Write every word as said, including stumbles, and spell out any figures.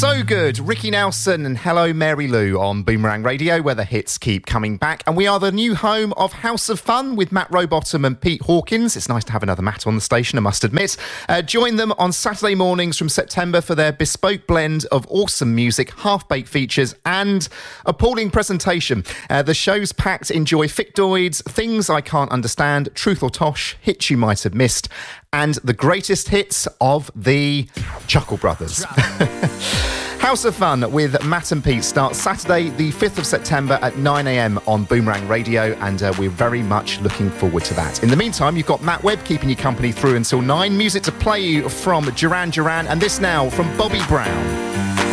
So good. Ricky Nelson and Hello Mary Lou on Boomerang Radio, where the hits keep coming back. And we are the new home of House of Fun with Matt Rowbottom and Pete Hawkins. It's nice to have another Matt on the station, I must admit. Uh, join them on Saturday mornings from September for their bespoke blend of awesome music, half-baked features and appalling presentation. Uh, the show's packed. Enjoy Fictoids, Things I Can't Understand, Truth or Tosh, Hits You Might Have Missed, and the greatest hits of the Chuckle Brothers. House of Fun with Matt and Pete starts Saturday the fifth of September at nine a.m. on Boomerang Radio, and uh, we're very much looking forward to that. In the meantime, you've got Matt Webb keeping you company through until nine. Music to play you from Duran Duran, and this now from Bobby Brown.